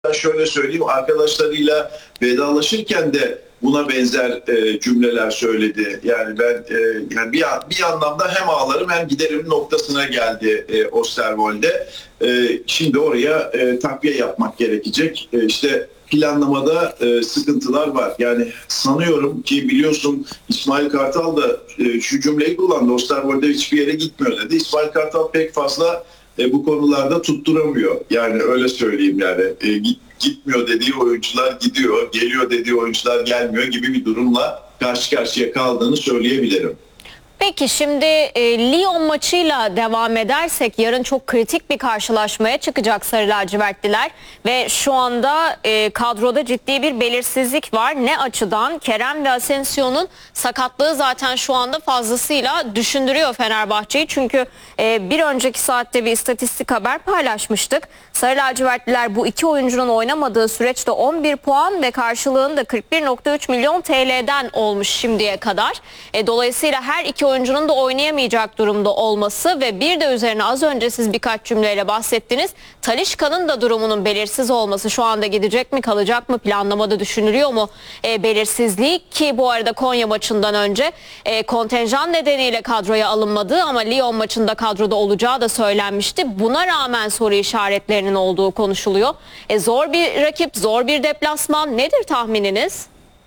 şöyle söyleyeyim, arkadaşlarıyla vedalaşırken de buna benzer cümleler söyledi. Yani ben yani bir anlamda hem ağlarım hem giderim noktasına geldi Osterwolde. Şimdi oraya takviye yapmak gerekecek. İşte planlamada sıkıntılar var. Yani sanıyorum ki biliyorsun İsmail Kartal da şu cümleyi kullandı. Osterwolde hiçbir yere gitmiyor dedi. İsmail Kartal pek fazla bu konularda tutturamıyor. Yani öyle söyleyeyim yani. Gitmiyor dediği oyuncular gidiyor, geliyor dediği oyuncular gelmiyor gibi bir durumla karşı karşıya kaldığını söyleyebilirim. Peki şimdi Lyon maçıyla devam edersek yarın çok kritik bir karşılaşmaya çıkacak Sarı Lacivertliler ve şu anda kadroda ciddi bir belirsizlik var. Ne açıdan? Kerem ve Asensio'nun sakatlığı zaten şu anda fazlasıyla düşündürüyor Fenerbahçe'yi. Çünkü bir önceki saatte bir istatistik haber paylaşmıştık. Sarı Lacivertliler bu iki oyuncunun oynamadığı süreçte 11 puan ve karşılığında 41,3 milyon TL'den olmuş şimdiye kadar. Dolayısıyla her iki oyuncunun da oynayamayacak durumda olması ve bir de üzerine az önce siz birkaç cümleyle bahsettiniz. Talisca'nın da durumunun belirsiz olması, şu anda gidecek mi kalacak mı, planlamada düşünülüyor mu belirsizliği, ki bu arada Konya maçından önce kontenjan nedeniyle kadroya alınmadığı ama Lyon maçında kadroda olacağı da söylenmişti. Buna rağmen soru işaretlerinin olduğu konuşuluyor. Zor bir rakip, zor bir deplasman, nedir tahmininiz?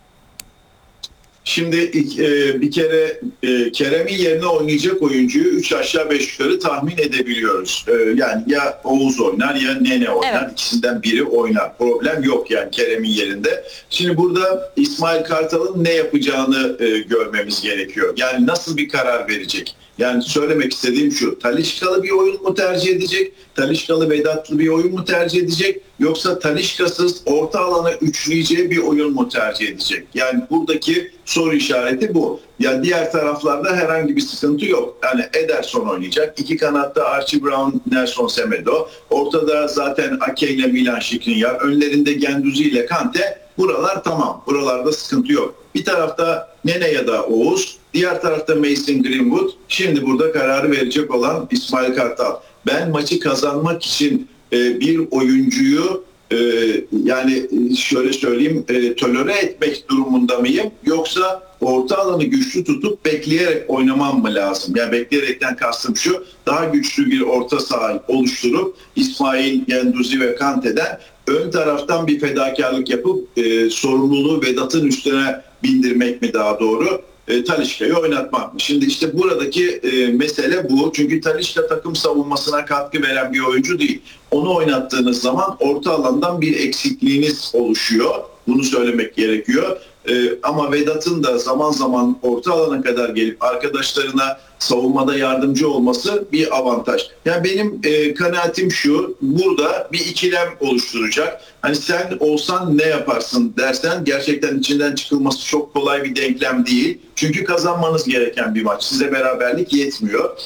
Şimdi bir kere Kerem'in yerine oynayacak oyuncuyu 3 aşağı 5 yukarı tahmin edebiliyoruz. Yani ya Oğuz oynar ya Nene oynar. Evet. İkisinden biri oynar. Problem yok yani Kerem'in yerinde. Şimdi burada İsmail Kartal'ın ne yapacağını görmemiz gerekiyor. Yani nasıl bir karar verecek? Yani söylemek istediğim şu: Taliscalı bir oyun mu tercih edecek? Taliscalı Vedatlı bir oyun mu tercih edecek? Yoksa Taliscasız orta alana üçleyeceği bir oyun mu tercih edecek? Yani buradaki soru işareti bu. Yani diğer taraflarda herhangi bir sıkıntı yok. Yani Ederson oynayacak. İki kanatta Archie Brown, Nelson Semedo. Ortada zaten Ake ile Milan Skriniar. Önlerinde Guendouzi ile Kante. Buralar tamam. Buralarda sıkıntı yok. Bir tarafta Nene ya da Oğuz. Diğer tarafta Mason Greenwood. Şimdi burada kararı verecek olan İsmail Kartal. Ben maçı kazanmak için bir oyuncuyu yani şöyle söyleyeyim, tolere etmek durumunda mıyım? Yoksa orta alanı güçlü tutup bekleyerek oynamam mı lazım? Yani bekleyerekten kastım şu: daha güçlü bir orta saha oluşturup İsmail, Guendouzi ve Kante'den ön taraftan bir fedakarlık yapıp sorumluluğu Vedat'ın üstüne bindirmek mi daha doğru? Talisca'yı oynatmak mı? Şimdi işte buradaki mesele bu. Çünkü Talisca takım savunmasına katkı veren bir oyuncu değil. Onu oynattığınız zaman orta alandan bir eksikliğiniz oluşuyor. Bunu söylemek gerekiyor. Ama Vedat'ın da zaman zaman orta alana kadar gelip arkadaşlarına savunmada yardımcı olması bir avantaj. Yani benim kanaatim şu: burada bir ikilem oluşturacak. Hani sen olsan ne yaparsın dersen, gerçekten içinden çıkılması çok kolay bir denklem değil. Çünkü kazanmanız gereken bir maç. Size beraberlik yetmiyor.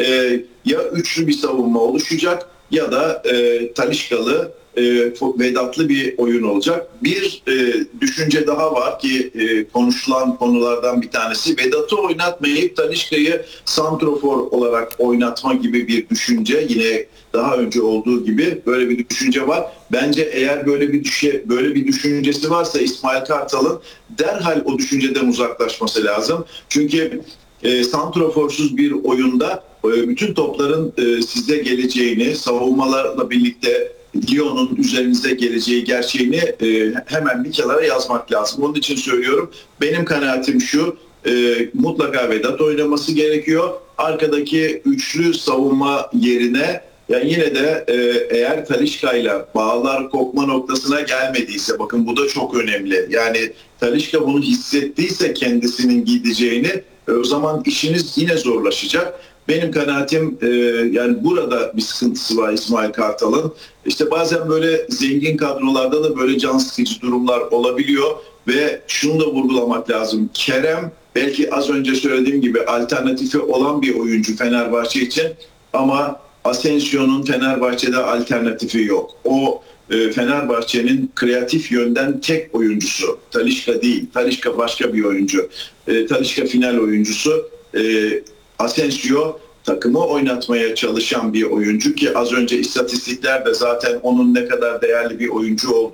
Ya üçlü bir savunma oluşacak ya da Taliscalı, Vedatlı bir oyun olacak. Bir düşünce daha var ki konuşulan konulardan bir tanesi: Vedat'ı oynatmayıp Talisca'yı santrofor olarak oynatma gibi bir düşünce. Yine daha önce olduğu gibi böyle bir düşünce var. Bence eğer böyle bir düşüncesi varsa İsmail Kartal'ın derhal o düşünceden uzaklaşması lazım. Çünkü santroforsuz bir oyunda bütün topların size geleceğini, savunmalarla birlikte Lyon'un üzerinize geleceği gerçeğini hemen bir kenara yazmak lazım. Onun için söylüyorum, benim kanaatim şu: mutlaka Vedat oynaması gerekiyor. Arkadaki üçlü savunma yerine, yani yine de eğer Talisca'yla bağlar kopma noktasına gelmediyse, bakın bu da çok önemli. Yani Talisca bunu hissettiyse kendisinin gideceğini, o zaman işiniz yine zorlaşacak. Benim kanaatim yani burada bir sıkıntısı var İsmail Kartal'ın. İşte bazen böyle zengin kadrolarda da böyle can sıkıcı durumlar olabiliyor ve şunu da vurgulamak lazım: Kerem belki az önce söylediğim gibi alternatifi olan bir oyuncu Fenerbahçe için, ama Asensio'nun Fenerbahçe'de alternatifi yok. O Fenerbahçe'nin kreatif yönden tek oyuncusu. Talisca değil. Talisca başka bir oyuncu. Talisca final oyuncusu. Asensio takımı oynatmaya çalışan bir oyuncu ki az önce istatistikler de zaten onun ne kadar değerli bir oyuncu olduğunu